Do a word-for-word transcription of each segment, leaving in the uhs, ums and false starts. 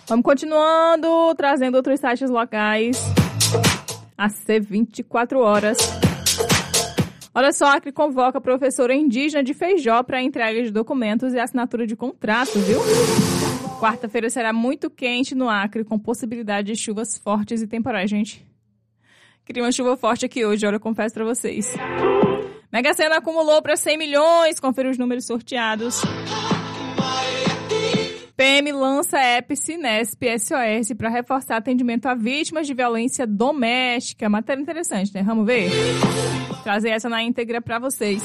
Vamos continuando, trazendo outros sites locais. A C vinte e quatro horas. Olha só, Acre convoca professora indígena de Feijó para entrega de documentos e assinatura de contrato, viu? Quarta-feira será muito quente no Acre, com possibilidade de chuvas fortes e temporais, gente. Queria uma chuva forte aqui hoje, olha, eu confesso para vocês. Mega Sena acumulou para cem milhões, confira os números sorteados. P M lança app Sinesp S O S para reforçar atendimento a vítimas de violência doméstica. Matéria interessante, né? Vamos ver? Trazer essa na íntegra para vocês.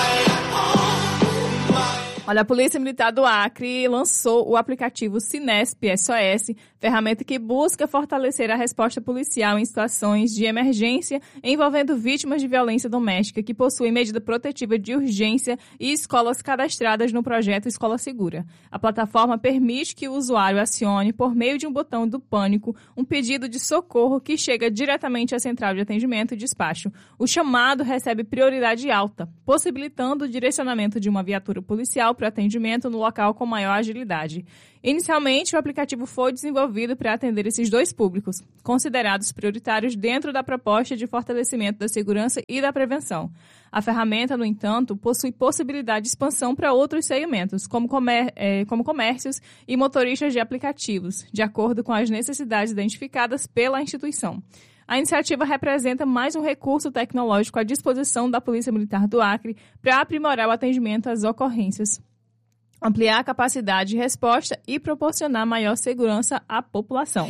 Olha, a Polícia Militar do Acre lançou o aplicativo Sinesp S O S, ferramenta que busca fortalecer a resposta policial em situações de emergência envolvendo vítimas de violência doméstica, que possuem medida protetiva de urgência e escolas cadastradas no projeto Escola Segura. A plataforma permite que o usuário acione, por meio de um botão do pânico, um pedido de socorro que chega diretamente à central de atendimento e despacho. O chamado recebe prioridade alta, possibilitando o direcionamento de uma viatura policial para atendimento no local com maior agilidade. Inicialmente, o aplicativo foi desenvolvido para atender esses dois públicos, considerados prioritários dentro da proposta de fortalecimento da segurança e da prevenção. A ferramenta, no entanto, possui possibilidade de expansão para outros segmentos, como, comér- é, como comércios e motoristas de aplicativos, de acordo com as necessidades identificadas pela instituição. A iniciativa representa mais um recurso tecnológico à disposição da Polícia Militar do Acre para aprimorar o atendimento às ocorrências, ampliar a capacidade de resposta e proporcionar maior segurança à população.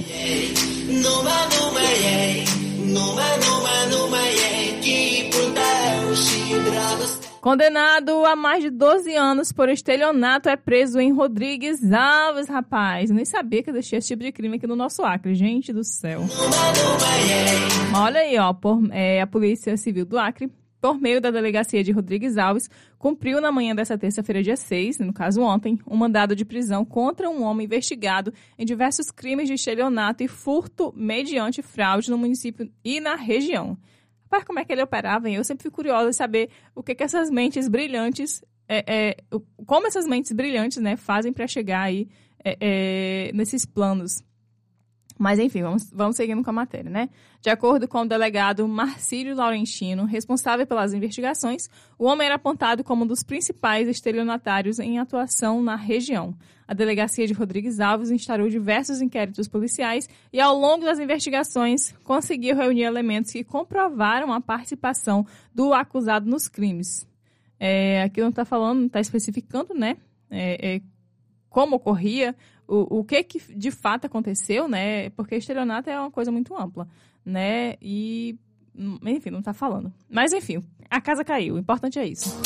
Condenado a mais de doze anos por estelionato é preso em Rodrigues Alves, rapaz. Eu nem sabia que existia esse tipo de crime aqui no nosso Acre, gente do céu. Olha aí, ó, por, é, a Polícia Civil do Acre, por meio da Delegacia de Rodrigues Alves, cumpriu na manhã dessa terça-feira, dia seis, no caso ontem, um mandado de prisão contra um homem investigado em diversos crimes de estelionato e furto mediante fraude no município e na região. Rapaz, como é que ele operava, hein? Eu sempre fico curiosa de saber o que, que essas mentes brilhantes, é, é, como essas mentes brilhantes, né, fazem para chegar aí é, é, nesses planos. Mas, enfim, vamos, vamos seguindo com a matéria, né? De acordo com o delegado Marcílio Laurentino, responsável pelas investigações, o homem era apontado como um dos principais estelionatários em atuação na região. A Delegacia de Rodrigues Alves instaurou diversos inquéritos policiais e, ao longo das investigações, conseguiu reunir elementos que comprovaram a participação do acusado nos crimes. É, aqui não está falando, não está especificando, né? É, é, como ocorria, o, o que, que de fato aconteceu, né? Porque estelionato é uma coisa muito ampla, né? E, enfim, não está falando. Mas, enfim, a casa caiu. O importante é isso.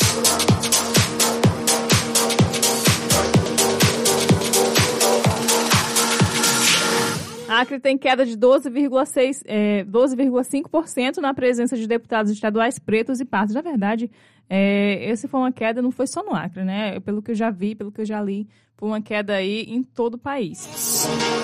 A Acre tem queda de doze vírgula seis, é, doze vírgula cinco por cento na presença de deputados estaduais pretos e pardos. Na verdade, é, essa foi uma queda, não foi só no Acre, né? Pelo que eu já vi, pelo que eu já li, foi uma queda aí em todo o país.